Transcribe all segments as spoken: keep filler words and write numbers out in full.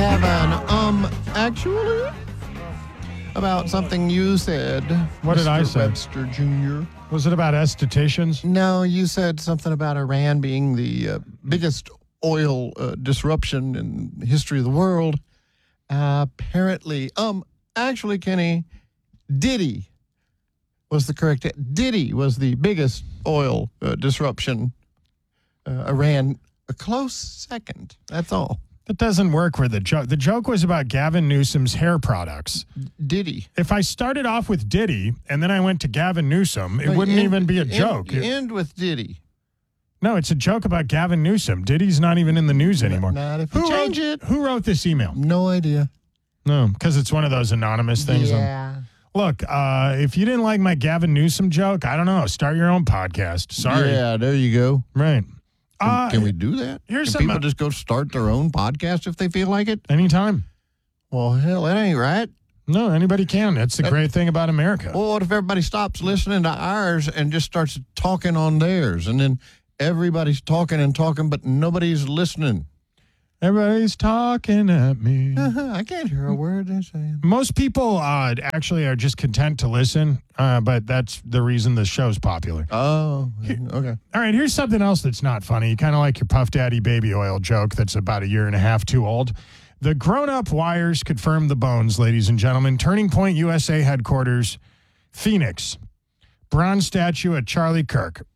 have an um actually about something you said. What did I Mister say? Webster Junior Was it about estheticians? No, you said something about Iran being the uh, biggest oil uh, disruption in the history of the world. Uh, apparently, um, actually, Kenny, Diddy was the correct. Diddy was the biggest oil uh, disruption. Uh, Iran, a close second. That's all. That doesn't work with the joke. The joke was about Gavin Newsom's hair products. Diddy. If I started off with Diddy and then I went to Gavin Newsom, it No, you wouldn't end- even be a you joke. End, you end with Diddy. No, it's a joke about Gavin Newsom. Diddy's not even in the news anymore. Not if you who change wrote, it. Who wrote this email? No idea. No, because it's one of those anonymous things. Yeah. Look, uh, if you didn't like my Gavin Newsom joke, I don't know. Start your own podcast. Sorry. Yeah, there you go. Right. Can, Uh, can we do that? here's Can some- people just go start their own podcast if they feel like it? Anytime. Well, hell, that ain't right. No, anybody can. That's the That- great thing about America. Well, what if everybody stops listening to ours and just starts talking on theirs? And then everybody's talking and talking, but nobody's listening. Everybody's talking at me. Uh-huh, I can't hear a word they're saying. Most people uh, actually are just content to listen, uh, but that's the reason the show's popular. Oh, okay. All right, here's something else that's not funny. Kind of like your Puff Daddy baby oil joke that's about a year and a half too old. The grown-up wires confirm the bones, ladies and gentlemen. Turning Point U S A headquarters, Phoenix. Bronze statue at Charlie Kirk.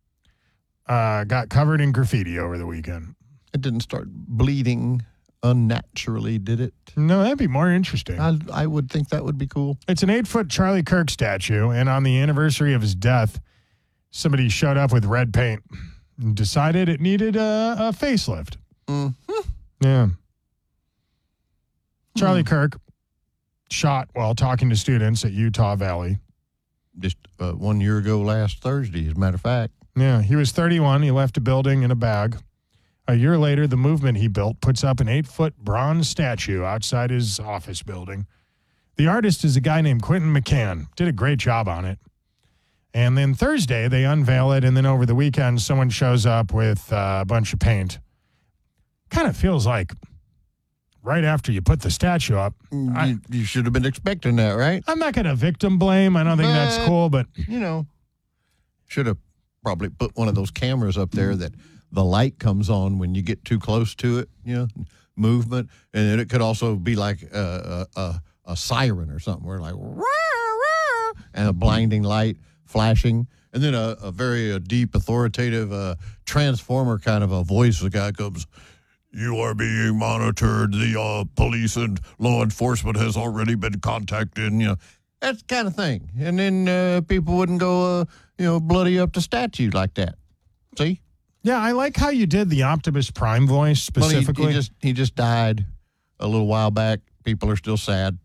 Uh, got covered in graffiti over the weekend. It didn't start bleeding unnaturally, did it? No, that'd be more interesting. I, I would think that would be cool. It's an eight-foot Charlie Kirk statue, and on the anniversary of his death, somebody showed up with red paint and decided it needed a, a facelift. Mm-hmm. Yeah. Charlie Kirk shot while talking to students at Utah Valley. Just uh, one year ago last Thursday, as a matter of fact. Yeah, he was thirty-one. He left a building in a bag. A year later, the movement he built puts up an eight-foot bronze statue outside his office building. The artist is a guy named Quentin McCann. Did a great job on it. And then Thursday, they unveil it, and then over the weekend, someone shows up with uh, a bunch of paint. Kind of feels like right after you put the statue up. You, I, you should have been expecting that, right? I'm not going to victim blame. I don't think that's But- cool, but You know, should have probably put one of those cameras up there that the light comes on when you get too close to it, you know, movement. And then it could also be like a, a, a, a siren or something where like, rah, rah, and a blinding light flashing. And then a, a very uh deep, authoritative uh, transformer kind of a voice. The guy comes, "You are being monitored. The uh, police and law enforcement has already been contacted." You know, that kind of thing. And then uh, people wouldn't go, uh, you know, bloody up the statue like that. See? yeah, I like how you did the Optimus Prime voice specifically. Well, he, he just he just died a little while back. People are still sad.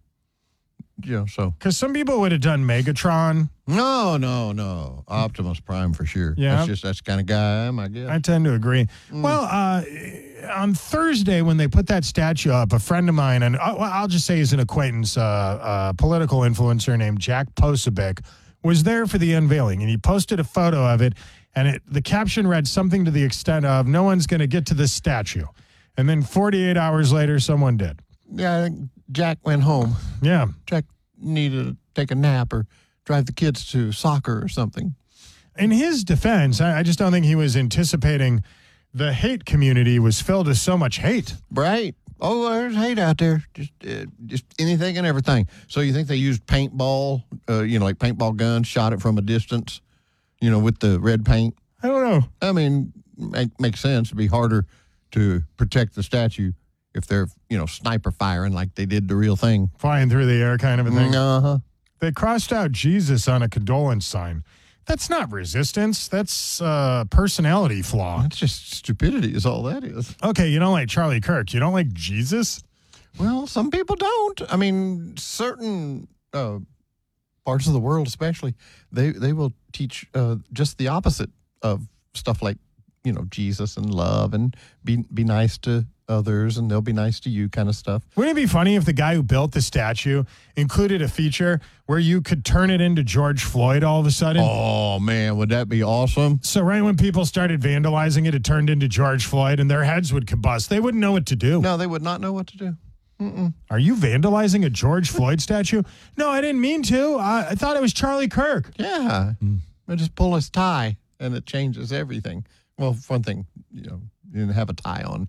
You know, so Because some people would have done Megatron. no, no, no. Optimus Prime for sure. Yeah. That's just that's the kind of guy I am, I guess. I tend to agree. Mm. Well, uh, on Thursday when they put that statue up, a friend of mine, and uh, well, I'll just say he's an acquaintance, uh, uh, political influencer named Jack Posobiec, was there for the unveiling, and he posted a photo of it, and it, the caption read something to the extent of, "No one's going to get to this statue." And then forty-eight hours later, someone did. Yeah, I think Jack went home. Yeah. Jack needed to take a nap or drive the kids to soccer or something. In his defense, I, I just don't think he was anticipating the hate community was filled with so much hate. Right. Oh, there's hate out there. Just uh, just anything and everything. So you think they used paintball, uh, you know, like paintball guns, shot it from a distance, you know, with the red paint? I don't know. I mean, make, makes sense. It'd be harder to protect the statue if they're, you know, sniper firing like they did the real thing. Flying through the air kind of a thing. Uh-huh. They crossed out Jesus on a condolence sign. That's not resistance. That's uh, personality flaw. That's just stupidity is all that is. Okay, you don't like Charlie Kirk. You don't like Jesus? Well, some people don't. I mean, certain uh, parts of the world especially, they, they will teach uh, just the opposite of stuff like, you know, Jesus and love and be be nice to others and they'll be nice to you kind of stuff. Wouldn't it be funny if the guy who built the statue included a feature where you could turn it into George Floyd all of a sudden? Oh, man, would that be awesome? So right when people started vandalizing it, it turned into George Floyd and their heads would combust. They wouldn't know what to do. No, they would not know what to do. Mm-mm. Are you vandalizing a George Floyd statue? No, I didn't mean to. I, I thought it was Charlie Kirk. Yeah. Mm. I just pull his tie, and it changes everything. Well, for one thing, you know, you didn't have a tie on.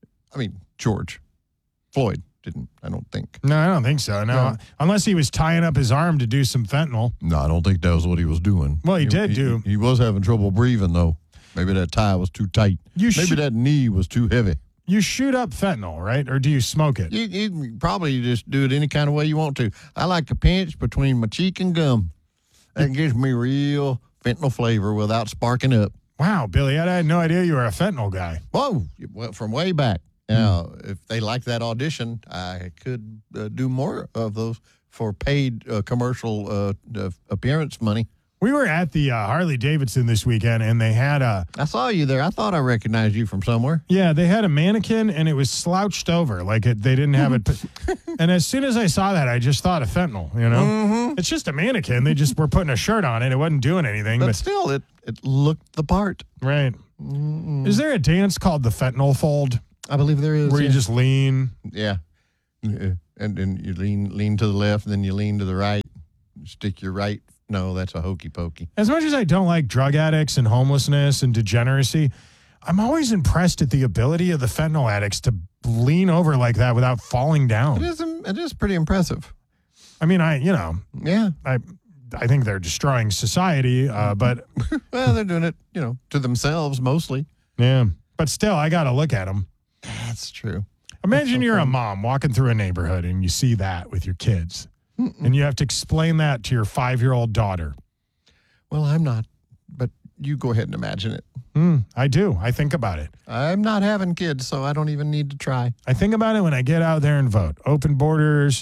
I mean, George Floyd didn't, I don't think. No, I don't think so. No, No. unless he was tying up his arm to do some fentanyl. No, I don't think that was what he was doing. Well, he did do. He, he was having trouble breathing, though. Maybe that tie was too tight. You Maybe sh- that knee was too heavy. You shoot up fentanyl, right? Or do you smoke it? You, you probably just do it any kind of way you want to. I like to pinch between my cheek and gum. That gives me real fentanyl flavor without sparking up. Wow, Billy, I had no idea you were a fentanyl guy. Whoa, well, from way back. Now, if they like that audition, I could uh, do more of those for paid uh, commercial uh, uh, appearance money. We were at the uh, Harley Davidson this weekend, and they had a I saw you there. I thought I recognized you from somewhere. yeah, they had a mannequin, and it was slouched over, like it, they didn't have it. And as soon as I saw that, I just thought of fentanyl. You know, Mm-hmm. it's just a mannequin. They just were putting a shirt on it. It wasn't doing anything. But But, still, it, it looked the part. right? Mm-mm. Is there a dance called the fentanyl fold I believe there is. where yeah. you just lean? Yeah. Yeah. And then you lean lean to the left, and then you lean to the right. Stick your right. No, that's a hokey pokey. As much as I don't like drug addicts and homelessness and degeneracy, I'm always impressed at the ability of the fentanyl addicts to lean over like that without falling It down. is. It is pretty impressive. I mean, I you know, Yeah. I I think they're destroying society, uh, but Well, they're doing it, you know, to themselves mostly. yeah, but still, I got to look at them. That's true. Imagine so you're a funny. mom walking through a neighborhood and you see that with your kids, and you have to explain that to your five-year-old daughter. Well, I'm not, but you go ahead and imagine it. Mm, I do. I think about it. I'm not having kids, so I don't even need to try. I think about it when I get out there and vote. Open borders,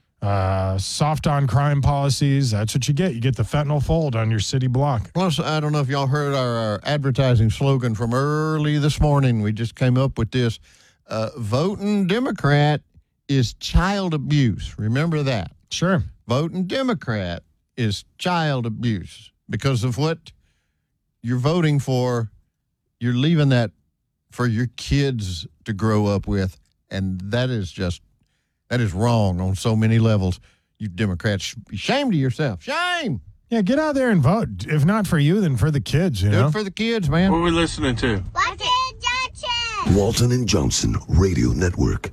uh, soft on crime policies. That's what you get. You get the fentanyl fold on your city block. Plus, I don't know if y'all heard our, our advertising slogan from early this morning. We just came up with this. Uh, voting Democrat is child abuse. Remember that. Sure. Voting Democrat is child abuse because of what you're voting for. You're leaving that for your kids to grow up with, and that is just that is wrong on so many levels. You Democrats should be ashamed of yourself. Shame. Yeah, get out there and vote. If not for you, then for the kids, you Do know? it for the kids, man. What are we listening to? Walton Johnson! Walton and Johnson Radio Network.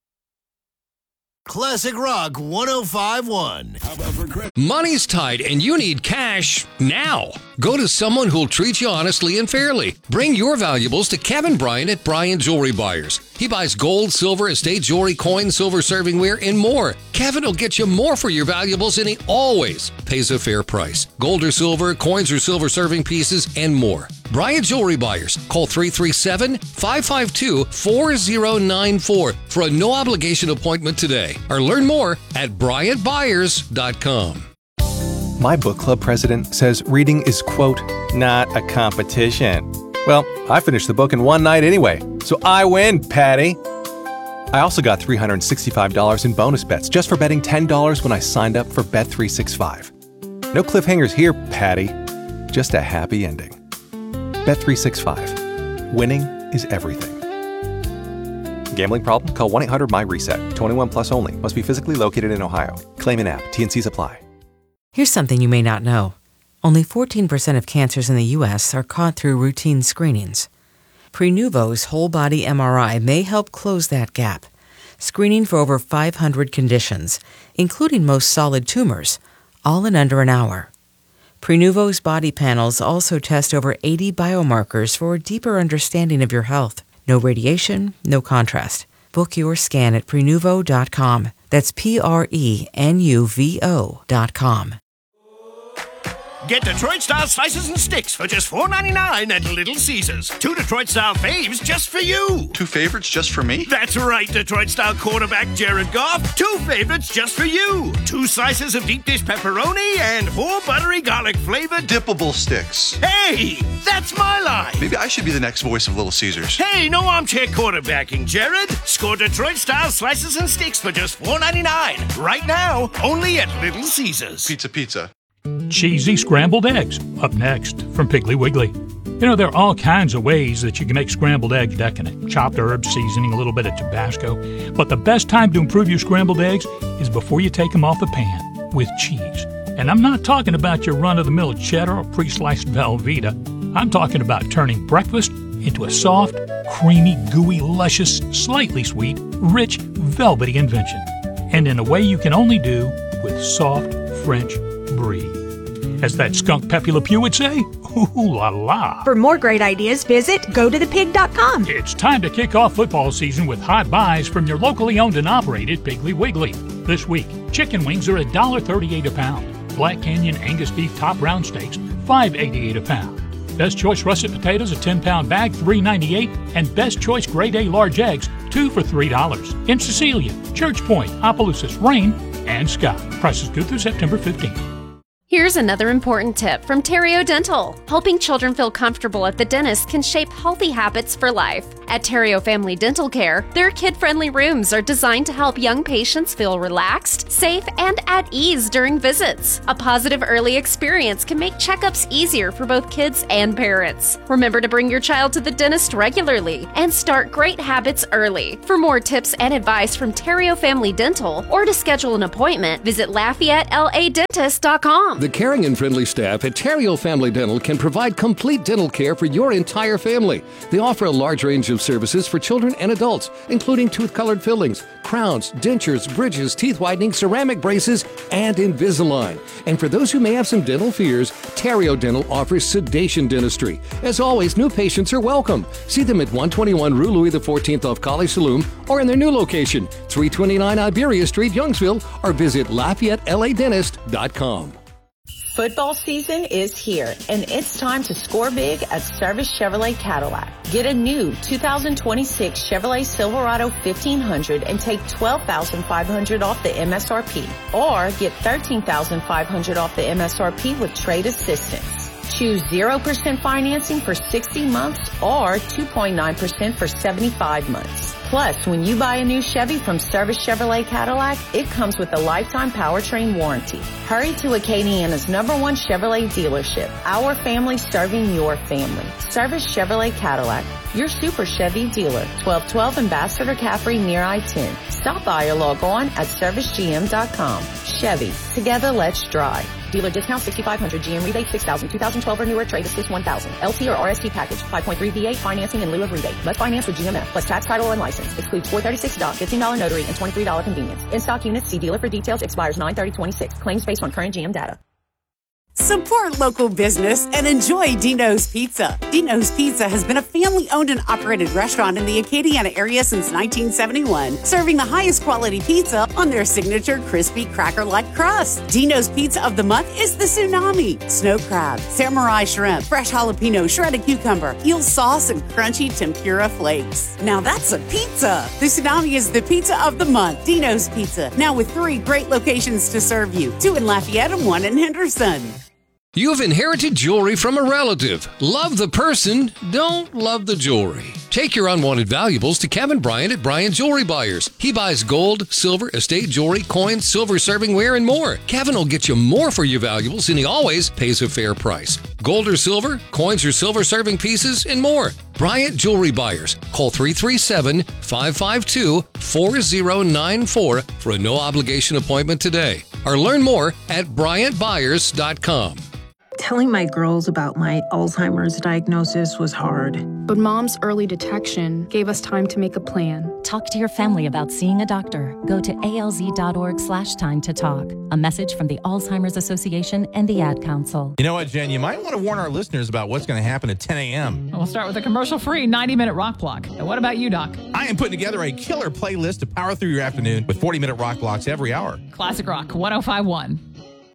Classic Rock one oh five point one. Money's tight and you need cash now. Go to someone who'll treat you honestly and fairly. Bring your valuables to Kevin Bryant at Bryant Jewelry Buyers. He buys gold, silver, estate jewelry, coins, silver servingware, and more. Kevin will get you more for your valuables, and he always pays a fair price. Gold or silver, coins or silver serving pieces, and more. Bryant Jewelry Buyers. Call three three seven, five five two, four zero nine four for a no-obligation appointment today. Or learn more at bryant buyers dot com. My book club president says reading is, quote, not a competition. Well, I finished the book in one night anyway, so I win, Patty. I also got three hundred sixty-five dollars in bonus bets just for betting ten dollars when I signed up for Bet three sixty-five. No cliffhangers here, Patty. Just a happy ending. Bet three sixty-five. Winning is everything. Gambling problem? Call one eight hundred my reset. twenty-one plus only. Must be physically located in Ohio. Claim in app. T and Cs apply. Here's something you may not know. Only fourteen percent of cancers in the U S are caught through routine screenings. Prenuvo's whole-body M R I may help close that gap, screening for over five hundred conditions, including most solid tumors, all in under an hour. Prenuvo's body panels also test over eighty biomarkers for a deeper understanding of your health. No radiation, no contrast. Book your scan at prenuvo dot com. That's P R E N U V O dot com. Get Detroit-style slices and sticks for just four ninety-nine at Little Caesars. Two Detroit-style faves just for you. Two favorites just for me? That's right, Detroit-style quarterback Jared Goff. Two favorites just for you. Two slices of deep dish pepperoni and four buttery garlic-flavored... Dippable sticks. Hey, that's my line. Maybe I should be the next voice of Little Caesars. Hey, no armchair quarterbacking, Jared. Score Detroit-style slices and sticks for just four ninety-nine. Right now, only at Little Caesars. Pizza, pizza. Cheesy scrambled eggs, up next from Piggly Wiggly. You know, there are all kinds of ways that you can make scrambled eggs decadent. Chopped herbs, seasoning, a little bit of Tabasco. But the best time to improve your scrambled eggs is before you take them off the pan with cheese. And I'm not talking about your run-of-the-mill cheddar or pre-sliced Velveeta. I'm talking about turning breakfast into a soft, creamy, gooey, luscious, slightly sweet, rich, velvety invention. And in a way you can only do with soft French brie. As that skunk Pepe Le Pew would say, ooh la la. For more great ideas, visit go to the pig dot com. It's time to kick off football season with hot buys from your locally owned and operated Piggly Wiggly. This week, chicken wings are one dollar thirty-eight a pound. Black Canyon Angus beef top round steaks, five dollars and eighty-eight cents a pound. Best Choice russet potatoes, a ten-pound bag, three dollars and ninety-eight cents. And Best Choice Grade A large eggs, two for three dollars. In Cecilia, Church Point, Opelousas, Rain, and Scott. Prices good through September fifteenth. Here's another important tip from Terrio Dental. Helping children feel comfortable at the dentist can shape healthy habits for life. At Terrio Family Dental Care, their kid-friendly rooms are designed to help young patients feel relaxed, safe, and at ease during visits. A positive early experience can make checkups easier for both kids and parents. Remember to bring your child to the dentist regularly and start great habits early. For more tips and advice from Terrio Family Dental or to schedule an appointment, visit Lafayette L A Dentist dot com. The caring and friendly staff at Terrio Family Dental can provide complete dental care for your entire family. They offer a large range of services for children and adults, including tooth-colored fillings, crowns, dentures, bridges, teeth whitening, ceramic braces, and Invisalign. And for those who may have some dental fears, Terrio Dental offers sedation dentistry. As always, new patients are welcome. See them at one twenty-one Rue Louis the fourteenth off College Saloon or in their new location, three twenty-nine Iberia Street, Youngsville, or visit Lafayette L A Dentist dot com. Football season is here, and it's time to score big at Service Chevrolet Cadillac. Get a new two thousand twenty-six Chevrolet Silverado fifteen hundred and take twelve thousand five hundred dollars off the M S R P, or get thirteen thousand five hundred dollars off the M S R P with trade assistance. Choose zero percent financing for sixty months or two point nine percent for seventy-five months. Plus, when you buy a new Chevy from Service Chevrolet Cadillac, it comes with a lifetime powertrain warranty. Hurry to Acadiana's number one Chevrolet dealership. Our family serving your family. Service Chevrolet Cadillac, your super Chevy dealer. twelve twelve Ambassador Caffrey near I ten. Stop by or log on at service g m dot com. Chevy, together let's drive. Dealer discount sixty-five hundred, G M rebate six thousand, two thousand twelve or newer, trade assist one thousand. L T or R S T package, five point three V A, financing in lieu of rebate. Must finance with G M F, plus tax, title, and license. Excludes four thirty-six doc, fifteen dollars notary, and twenty-three dollars convenience. In stock units, see dealer for details, expires nine thirty twenty-six. Claims based on current G M data. Support local business and enjoy Dino's Pizza. Dino's Pizza has been a family-owned and operated restaurant in the Acadiana area since nineteen seventy-one, serving the highest quality pizza on their signature crispy cracker-like crust. Dino's Pizza of the month is the Tsunami, snow crab, samurai shrimp, fresh jalapeno, shredded cucumber, eel sauce, and crunchy tempura flakes. Now that's a pizza. The Tsunami is the pizza of the month. Dino's Pizza, now with three great locations to serve you, two in Lafayette and one in Henderson. You've inherited jewelry from a relative. Love the person, don't love the jewelry. Take your unwanted valuables to Kevin Bryant at Bryant Jewelry Buyers. He buys gold, silver, estate jewelry, coins, silver servingware, and more. Kevin will get you more for your valuables, and he always pays a fair price. Gold or silver, coins or silver serving pieces, and more. Bryant Jewelry Buyers. Call three three seven, five five two, four zero nine four for a no-obligation appointment today. Or learn more at bryant buyers dot com. Telling my girls about my Alzheimer's diagnosis was hard. But Mom's early detection gave us time to make a plan. Talk to your family about seeing a doctor. Go to alz.org slash time to talk. A message from the Alzheimer's Association and the Ad Council. You know what, Jen? You might want to warn our listeners about what's going to happen at ten a.m. We'll start with a commercial-free ninety-minute rock block. And what about you, Doc? I am putting together a killer playlist to power through your afternoon with forty-minute rock blocks every hour. Classic Rock one oh five point one.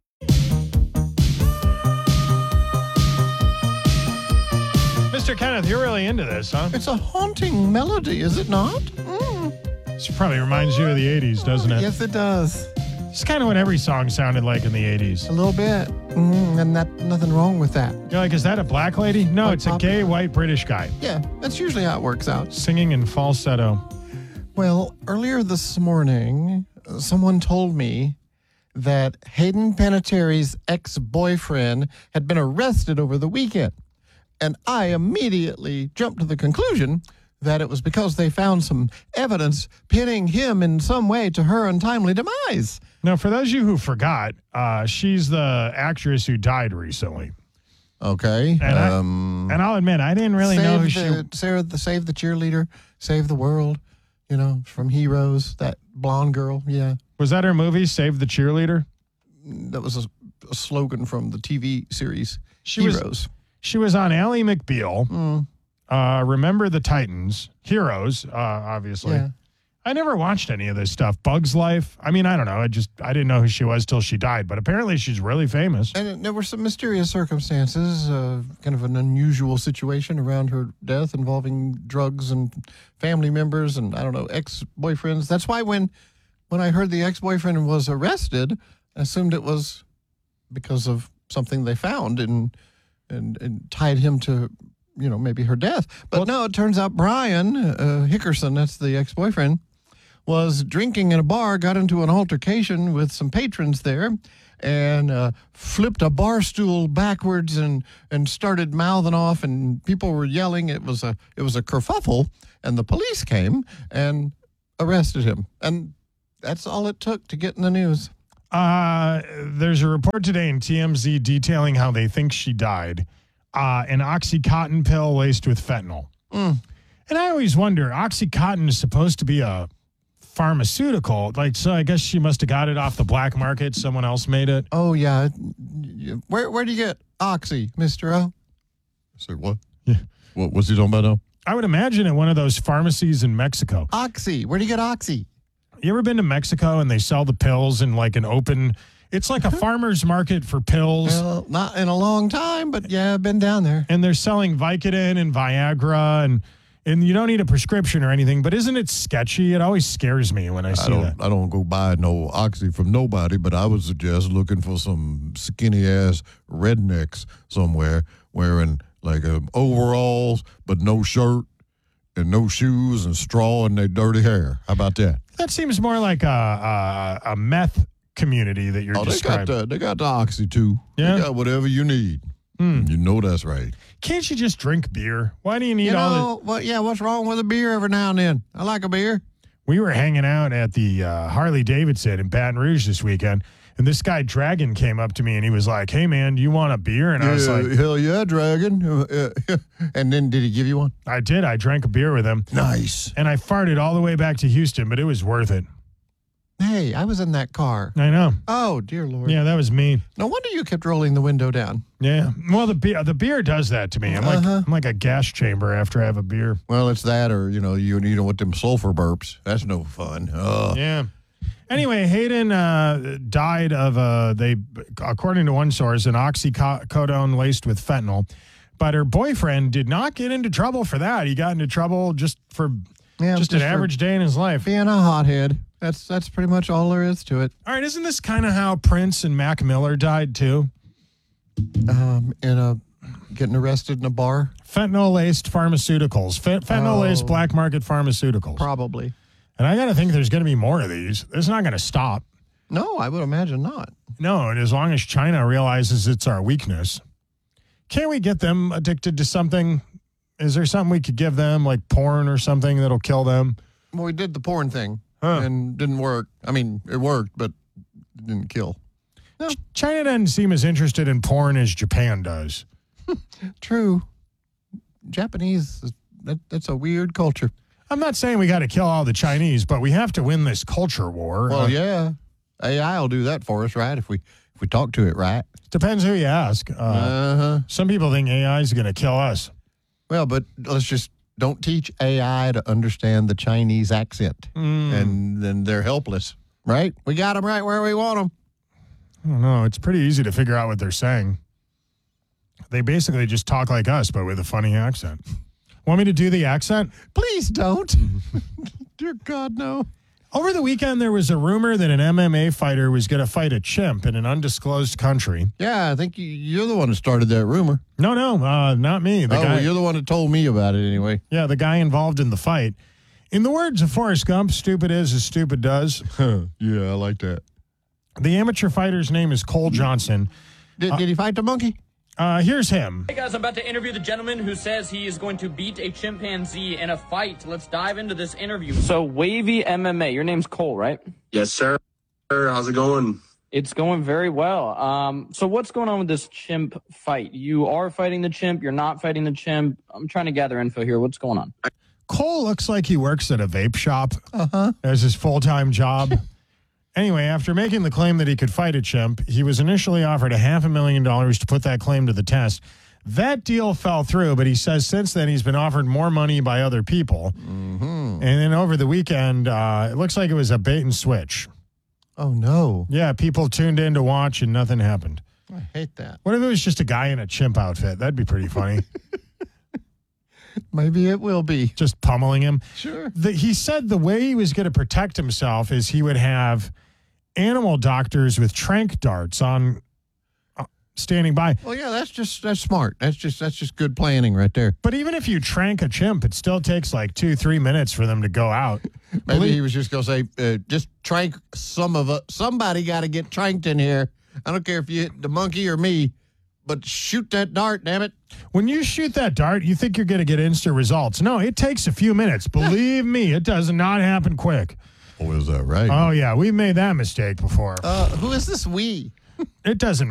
Mister Kenneth, you're really into this, huh? It's a haunting melody, is it not? Mm. This probably reminds you of the eighties, doesn't it? Yes, it does. It's kind of what every song sounded like in the eighties. A little bit. Mm, and that nothing wrong with that. You're like, is that a black lady? No, Like it's a pop- gay white British guy. Yeah, that's usually how it works out. Singing in falsetto. Well, earlier this morning, someone told me that Hayden Panettiere's ex-boyfriend had been arrested over the weekend. And I immediately jumped to the conclusion that it was because they found some evidence pinning him in some way to her untimely demise. Now, for those of you who forgot, uh, she's the actress who died recently. Okay. And, um, I, and I'll admit, I didn't really save know who the, she... Sarah, the Save the Cheerleader, Save the World, you know, from Heroes, that blonde girl, yeah. Was that her movie, Save the Cheerleader? That was a, a slogan from the T V series she Heroes. Was, she was on Ally McBeal. Mm. Uh, Remember the Titans, Heroes, uh, obviously. Yeah. I never watched any of this stuff. Bugs Life. I mean, I don't know. I just I didn't know who she was till she died. But apparently, she's really famous. And there were some mysterious circumstances, uh, kind of an unusual situation around her death involving drugs and family members and I don't know ex-boyfriends. That's why when when I heard the ex-boyfriend was arrested, I assumed it was because of something they found and and, and tied him to, you know, maybe her death. But well, no, it turns out Brian uh, Hickerson, that's the ex-boyfriend, was drinking in a bar, got into an altercation with some patrons there, and uh, flipped a bar stool backwards and and started mouthing off, and people were yelling. It was a it was a kerfuffle, and the police came and arrested him. And that's all it took to get in the news. Uh, there's a report today in T M Z detailing how they think she died. Uh, an Oxycontin pill laced with fentanyl. Mm. And I always wonder, Oxycontin is supposed to be a pharmaceutical. Like, so I guess she must have got it off the black market. Someone else made it. Oh, yeah. Where where do you get Oxy, Mister O? Say what? Yeah. What was he talking about now? I would imagine at one of those pharmacies in Mexico. Oxy. Where do you get Oxy? You ever been to Mexico and they sell the pills in like an open... It's like a farmer's market for pills. Well, not in a long time, but yeah, I've been down there. And they're selling Vicodin and Viagra, and and you don't need a prescription or anything, but isn't it sketchy? It always scares me when I see I don't, that. I don't go buy no Oxy from nobody, but I would suggest looking for some skinny-ass rednecks somewhere wearing like um, overalls, but no shirt and no shoes and straw in their dirty hair. How about that? That seems more like a, a, a meth community that you're oh, describing. They got, the, they got the Oxy, too. Yeah? They got whatever you need. Hmm. You know that's right. Can't you just drink beer? Why do you need you all know, the... well, yeah, what's wrong with a beer every now and then? I like a beer. We were hanging out at the uh, Harley Davidson in Baton Rouge this weekend, and this guy, Dragon, came up to me, and he was like, hey, man, do you want a beer? And yeah, I was like... Hell yeah, Dragon. Uh, uh, and then did he give you one? I did. I drank a beer with him. Nice. And I farted all the way back to Houston, but it was worth it. Hey, I was in that car. I know. Oh, dear Lord. Yeah, that was me. No wonder you kept rolling the window down. Yeah. Well, the beer, the beer does that to me. I'm like Uh-huh. I'm like a gas chamber after I have a beer. Well, it's that or, you know, you, you know what, them sulfur burps. That's no fun. Ugh. Yeah. Anyway, Hayden uh, died of, uh, they, according to one source, an oxycodone laced with fentanyl. But her boyfriend did not get into trouble for that. He got into trouble just for Yeah, just, just an for average day in his life. Being a hothead. That's that's pretty much all there is to it. All right, isn't this kind of how Prince and Mac Miller died too? Um, in a getting arrested in a bar. Fentanyl laced pharmaceuticals. Fe- fentanyl laced Oh. black market pharmaceuticals. Probably. And I got to think there's going to be more of these. It's not going to stop. No, I would imagine not. No, and as long as China realizes it's our weakness, can't we get them addicted to something? Is there something we could give them, like porn or something that'll kill them? Well, we did the porn thing Huh. and didn't work. I mean, it worked, but it didn't kill. No. Ch- China doesn't seem as interested in porn as Japan does. True. Japanese, that, that's a weird culture. I'm not saying we got to kill all the Chinese, but we have to win this culture war. Well, Uh, yeah. A I will do that for us, right? If we if we talk to it right. Depends who you ask. Uh, Uh-huh. Some people think A I is going to kill us. Well, but let's just don't teach A I to understand the Chinese accent. Mm. And then they're helpless, right? We got them right where we want them. I don't know. It's pretty easy to figure out what they're saying. They basically just talk like us, but with a funny accent. Want me to do the accent? Please don't. Dear God, no. Over the weekend, there was a rumor that an M M A fighter was going to fight a chimp in an undisclosed country. Yeah, I think you- you're the one who started that rumor. No, no, uh, not me. The oh, guy, well, you're the one who told me about it anyway. yeah, the guy involved in the fight. In the words of Forrest Gump, stupid is as stupid does. Yeah, I like that. The amateur fighter's name is Cole Johnson. Did, did he fight the monkey? Uh, here's him. Hey guys, I'm about to interview the gentleman who says he is going to beat a chimpanzee in a fight. Let's dive into this interview. So, Wavy M M A, your name's Cole, right? Yes, sir. How's it going? It's going very well. Um, so what's going on with this chimp fight? You are fighting the chimp, you're not fighting the chimp. I'm trying to gather info here. What's going on? Cole looks like he works at a vape shop uh-huh. as his full-time job. Anyway, after making the claim that he could fight a chimp, he was initially offered a half a million dollars to put that claim to the test. That deal fell through, but he says since then he's been offered more money by other people. Mm-hmm. And then over the weekend, uh, it looks like it was a bait and switch. Oh, no. Yeah, people tuned in to watch and nothing happened. I hate that. What if it was just a guy in a chimp outfit? That'd be pretty funny. Maybe it will be. Just pummeling him. Sure. The, he said the way he was going to protect himself is he would have animal doctors with trank darts on uh, standing by. Well, yeah, that's just that's smart. That's just that's just good planning right there. But even if you trank a chimp, it still takes like two, three minutes for them to go out. Maybe Believe- he was just going to say, uh, just trank some of us. Somebody got to get tranked in here. I don't care if you hit the monkey or me, but shoot that dart, damn it. When you shoot that dart, you think you're going to get instant results. No, it takes a few minutes. Believe me, it does not happen quick. Oh, is that right? Oh, yeah. We've made that mistake before. Uh, who is this we? It doesn't